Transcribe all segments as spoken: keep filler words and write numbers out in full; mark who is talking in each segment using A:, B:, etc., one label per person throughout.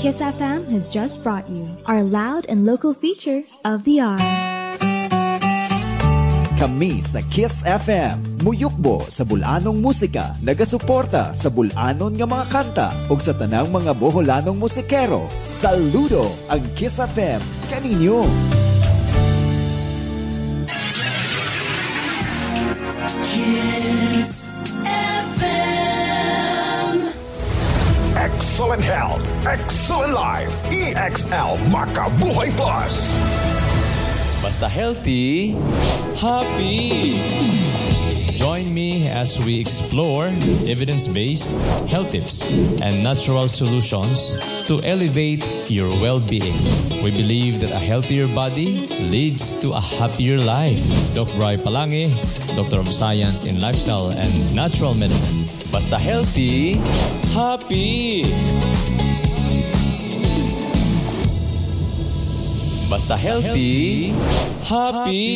A: Kiss F M has just brought you our loud and local feature of the hour.
B: Kami sa Kiss F M, muyukbo sa bulanong musika, nagasuporta sa bulanon nga mga kanta ug sa tanang mga boholanong musikero. Saludo ang Kiss F M kaninyo.
C: Kiss F M.
D: Excellent health, excellent life. E X L Makabuhay Plus.
E: Basta healthy, happy. Join me as we explore evidence-based health tips and natural solutions to elevate your well-being. We believe that a healthier body leads to a happier life. Doctor Ray Palangi, Doctor of Science in Lifestyle and Natural Medicine. Basta healthy, happy. Basta healthy, happy.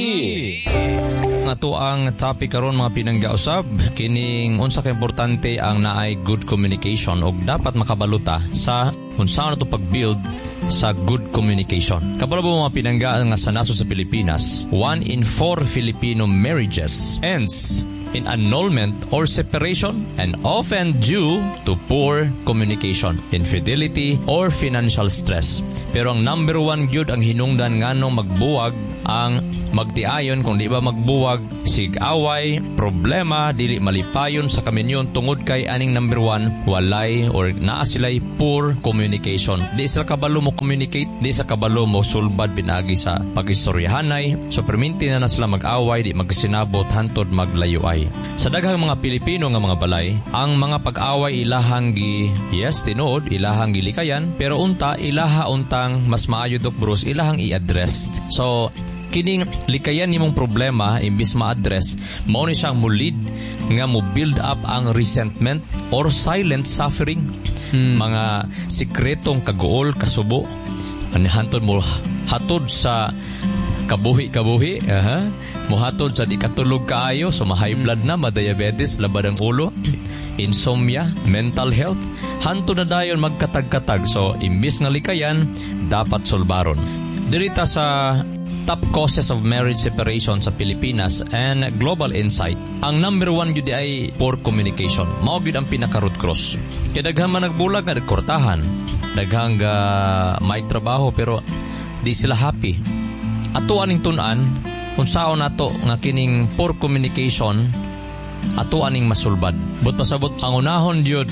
E: Ato ang topic karon mga pinanggausab kining unsa ka importante ang naay good communication ug dapat makabaluta sa unsa na to pag-build sa good communication. Kabalo mo mga pinangga nga sa naso sa Pilipinas, one in four Filipino marriages ends in annulment or separation, and often due to poor communication, infidelity, or financial stress. Pero ang number one gyud ang hinungdan nganong magbuwag ang magtiayon kung di ba magbuwag sig-away, problema, dili malipayon sa kaminyon tungod kay aning number one, walay or naa sila'y poor communication. Di sila kabalo mo communicate, di sa kabalo mo sulbad pinagi sa pag-istoryahanay, so perminti na na sila mag-away, di magsinabot, hantod maglayuay. Sa daghang mga Pilipino nga mga balay, ang mga pag-away ilahang gi, yes, tinuod, ilahang gilikayan, pero unta, ilaha untang mas maayo dok bros, ilahang i-address. So, kining likayan nimong problema imbis ma-address, mao ni siyang mulid nga mo build up ang resentment or silent suffering. Hmm. Mga sikretong kagool, kasubo, anihantod mo hatod sa kabuhi-kabuhi, aha. Muhatod sa di katulog kaayo, so ma-high blood na, ma-diabetes, labad ang ulo, insomnia, mental health, hanto na dayon magkatag-katag. So, imbis nga likayan, dapat solbaron. Dirita sa top causes of marriage separation sa Pilipinas and Global Insight, ang number one yun ay poor communication. Mao gyud ang pinaka-root cause. Kaya daghang man nagbulag nga nagkortahan, daghang uh, may trabaho pero di sila happy. Ato aning tun-an kung saan nato nga kining poor communication, ato aning masulbad. But pasabot ang unahon yun,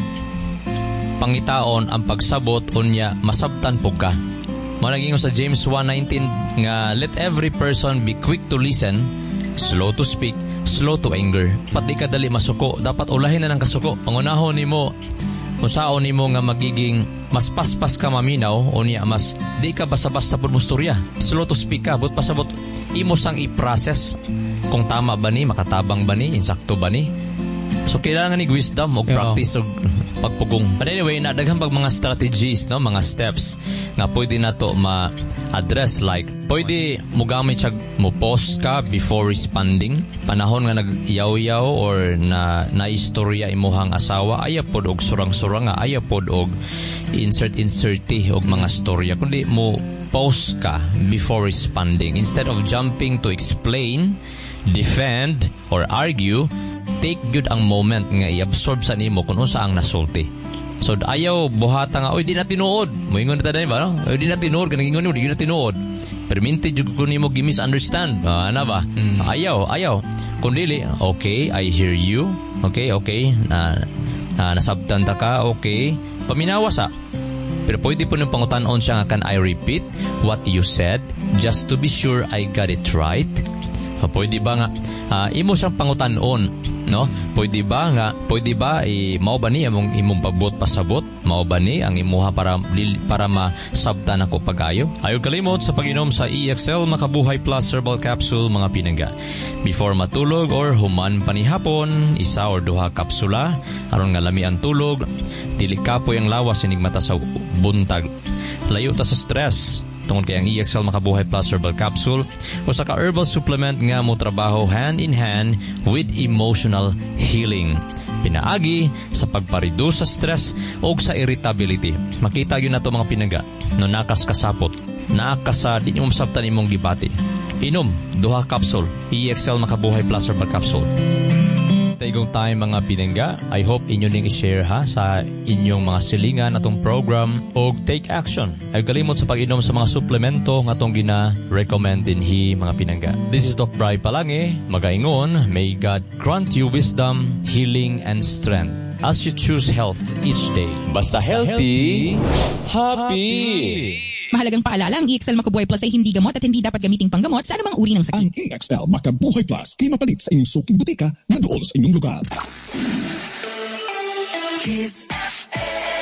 E: pangitaon ang pagsabot unya masabtan po ka. Managing sa James one nineteen nga let every person be quick to listen, slow to speak, slow to anger. Pati ka dali masuko, dapat ulahin na ng kasuko. Pangunahon nimo kung saan nimo nga magiging mas paspas ka maminaw o niya mas di ka basa-basa pud musturya. Slow to speak ka, but pasabot imo sang i-process kung tama ba ni, makatabang ba ni, insakto ba ni. So kailangan ni wisdom o practice og pagpugong. But anyway, nadaghang pag mga strategies, no, mga steps nga pwede na to ma-address, like pwede mo gamit siya, mo pause ka before responding. Panahon nga nag-yaw-yaw or na naistorya imuhang asawa, ayapod og surang-surang nga, ayapod og insert-inserti og mga storya. Kundi mo pause ka before responding. Instead of jumping to explain, defend, or argue, take good ang moment nga i-absorb sa nimo kung unsa ang nasulti. So ayaw buhata nga, oy di na tinuod. Moingon na taday ba, no? Oy di na tinuod, kanang ingon mo di na tinuod. Perminti jud ko nimo gi-misunderstand. Uh, ana ba? Mm. Ayaw, ayaw. Kun dili, okay, I hear you. Okay, okay. Na uh, nasabtan ta ka, okay. Paminawa sa. Pero pwede po nung pangutan-on siya nga, can I repeat what you said just to be sure I got it right? Uh, pwede ba nga uh, imo siyang pangutan-on, no? Pwede ba nga, pwede ba i mao ba ni among imong pagbot pasabot? Mao ba ni ang imuha para para masabtan ako pagayo? Ayaw kalimot sa pag-inom sa E X L Makabuhay Plus Herbal Capsule mga pinangga. Before matulog or human panihapon, isa or duha kapsula aron nga lami ang tulog, dili kapoy ang lawas inig mata sa buntag. Layo ta sa stress. Tungod kay ang E X L Makabuhay Plus Herbal Capsule o sa ka-herbal supplement nga mo trabaho hand in hand with emotional healing. pinaagi, sa pagparido sa stress o sa irritability. Makita yun na ito mga pinangga. No nakas kasapot, nakas sa di nyo masabtan imong gibati. Inom, duha capsule, E X L Makabuhay Plus Herbal Capsule. Taigong tayo mga pinangga, I hope inyo ning i-share ha sa inyong mga silingan atong program o take action. Ay kalimot sa pag-inom sa mga suplemento nga atong gina-recommend din hi mga pinangga. This is Doc Bri Palange, magaingon, may God grant you wisdom, healing, and strength as you choose health each day. Basta healthy, happy!
F: Mahalagang paalala, ang E X L Makabuhay Plus ay hindi gamot at hindi dapat gamiting panggamot sa anumang uri ng sakit.
D: Ang E X L Makabuhay Plus kay mapalit sa inyong suking butika na dool sa inyong lugar.
C: Kiss F M.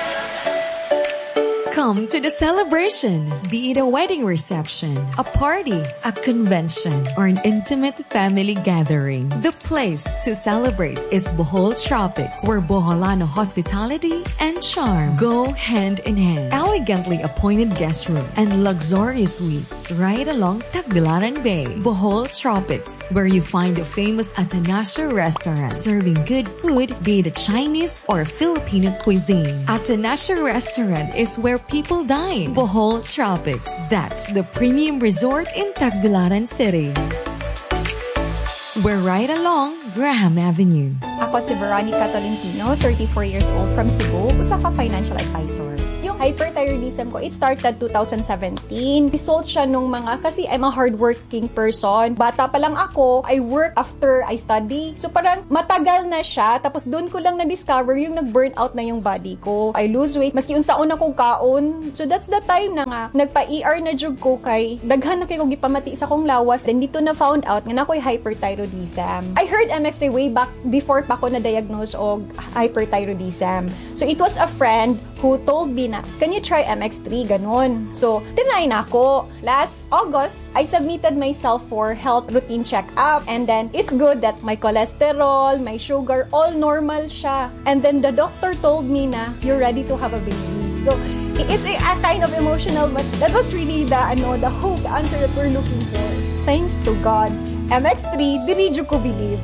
G: Come to the celebration, be it a wedding reception, a party, a convention, or an intimate family gathering. The place to celebrate is Bohol Tropics, where Boholano hospitality and charm go hand in hand. Elegantly appointed guest rooms and luxurious suites right along Tagbilaran Bay. Bohol Tropics, where you find the famous Atanasio restaurant, serving good food, be it a Chinese or Filipino cuisine. Atanasio restaurant is where people dine. Bohol Tropics. That's the premium resort in Tagbilaran City. We're right along Graham Avenue.
H: Ako si Veronica Tolentino, thirty-four years old from Cebu, usa ka financial advisor. Yung hyperthyroidism ko, it started two thousand seventeen. Result siya nung mga, kasi I'm a hardworking person. Bata pa lang ako, I work after I study. So parang matagal na siya, tapos doon ko lang na-discover yung nag-burn out na yung body ko. I lose weight, maski unsaon akong kaon. So that's the time na nga, nagpa-E R na jug ko kay, daghan na kay ko gipamati sa kong lawas. Then dito na found out nga na ako'y hyperthyroidism. I heard M X three way back before pa ako na-diagnose og hyperthyroidism. So it was a friend who told me na, can you try M X three? Ganon. So, tinry na ako. Last August, I submitted myself for health routine check-up. And then, it's good that my cholesterol, my sugar, all normal siya. And then, the doctor told me na, you're ready to have a baby. So, it's a, a kind of emotional, but that was really the, ano, the hope, the answer that we're looking for. Thanks to God. M X three, dili jud ko believe.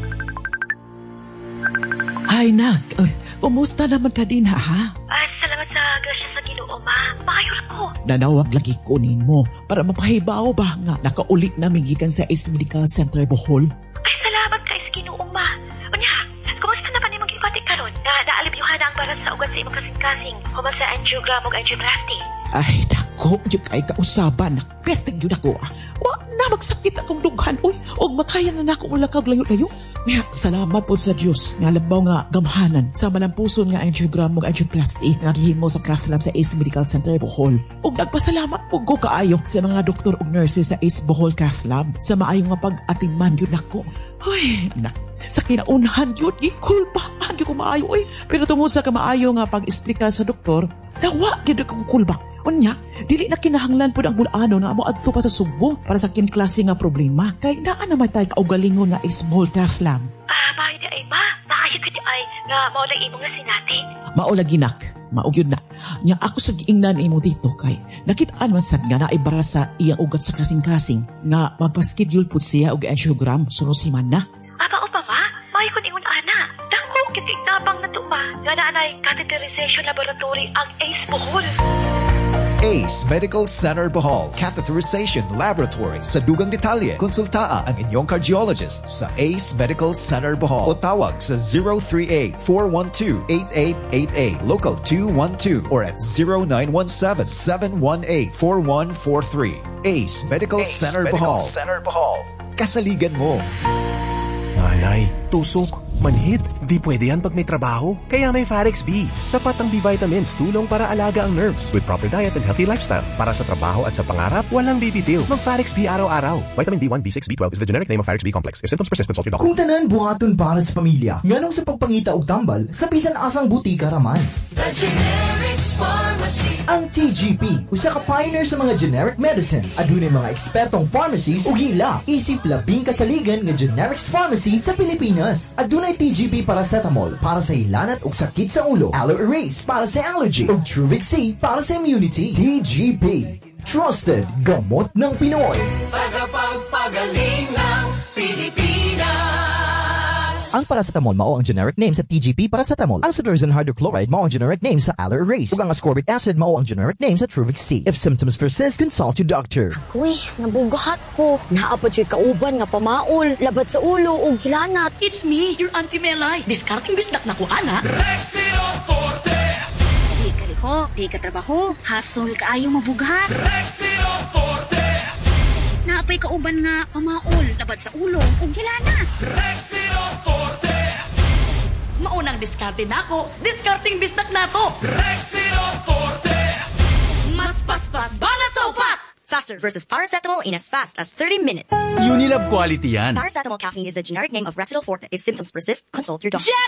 I: Hi, Nak. Uh, kumusta naman ka din, ha?
J: Ah, salamat sa grasya sa Ginoo, ma. Makayod ko.
I: Nanawag lagi kunin mo para mapahibaw ba nga nakaulit na gikan sa Ace Medical Center Bohol.
J: Ay, salamat kay sa Ginoo, ma. Unya, kumusta naman imong gibati karon? Na naalibyuhan na ang baras sa ugat sa imong kasing-kasing. Human sa angiogram o angioplasty.
I: Ay, dako, yung kay kausaban. Perting yun ako, ah. Wa na magsakit akong dughan, uy. O makaya na na ako mula kaglayo-layo. Kaya, salamat po sa Diyos. Nga labaw nga gamhanan sa malampuson nga angiogram o angioplasty nga gihimo sa cath lab sa Ace Medical Center Bohol. O nagpasalamat po ko kaayo sa mga doktor o nurses sa Ace Bohol Cath Lab sa maayong nga pag-atiman yun ako. Uy, anak. Sa kinaunahan yun, gikulbahan yun ko maayo, uy. Pero tungod sa kamaayo nga pag-explica sa doktor, nawa yun akong kulbak. Unya, dili na kinahanglan po ang bulano nga mo adto pa sa Subo para sa kinklase nga problema. Kay naa naman tayo kaugalingon nga Ace Bohol Cath Lab.
J: Ah, bakit ay ma? Nakayod ka di ay nga maulay imo nga sinati.
I: Maulagi nak, maugyod na. Nya ako sa giingnan imo dito kay nakitaan man sad nga naibara sa iyang ugat sa kasing-kasing nga magpa-schedule pud siya og angiogram sunod semana.
J: Aba o pa ma? May kun ingon ana. Dako kitik tabang na to ma. Nga naanay catheterization laboratory ang Ace Bohol.
B: Ace Medical Center Bohol Catheterization Laboratory. Sa dugang detalye, konsultaa ang inyong cardiologist sa Ace Medical Center Bohol o tawag sa zero three eight, four one two, eight eight eight eight, local two one two or at zero nine one seven, seven one eight, four one four three. Ace Medical Ace Center Bohol. Center Bohol. Kasaligan mo.
K: Nanay, tusok, manhid. Di pwede yan pag may trabaho. Kaya may Farex B. Sapat ang B-vitamins, tulong para alaga ang nerves. With proper diet and healthy lifestyle. Para sa trabaho at sa pangarap, walang bibitil. Mag-Farex B araw-araw. Vitamin B one, B six, B twelve is the generic name of Farex B complex. If symptoms persist, consult your doctor.
L: Kung tanan buhaton para sa pamilya, nganong sa pagpangita og tambal, sa bisan asang butika raman.
C: The Generics Pharmacy.
L: Ang T G P, usa ka pioneer sa mga generic medicines. Adunay mga ekspertong pharmacies ug hila. Isip labing kasaligan nga generics pharmacy sa Pilipinas. Adunay T G P paracetamol para sa ilanat ug sakit sa ulo, Aloe Erase para sa allergy, ug Truvix C para sa immunity. T G P, trusted gamot ng Pinoy.
C: Tagapagpagaling ng Pilipinas.
L: Ang paracetamol mao ang generic name sa T G P paracetamol. Ang cetirizine hydrochloride mao ang generic name sa Allerase. Ug ang ascorbic acid mao ang generic name sa Truvix C. If symptoms persist, consult your doctor.
M: Uy, nabugahat ko. Naapod siya kauban nga pamaol, labat sa ulo ug hilanat.
N: It's me, your Auntie Melay. Discarding bisnak na ko, ana.
C: Rexino Forte.
M: Di ka liho, di ka trabaho, hasol kaayo mabugat.
C: Rexino Forte.
M: Naapay kauban nga pamaol, labat sa ulo ug hilanat.
C: Rexino Forte.
N: Maunang diskarte na ako, discarding bisnak na to.
C: Rexino Forte.
N: Mas paspas banat sa upat.
M: Faster versus paracetamol in as fast as thirty minutes.
O: Unilab quality yan.
M: Paracetamol caffeine is the generic name of Rexidol Forte. If symptoms persist, consult your doctor.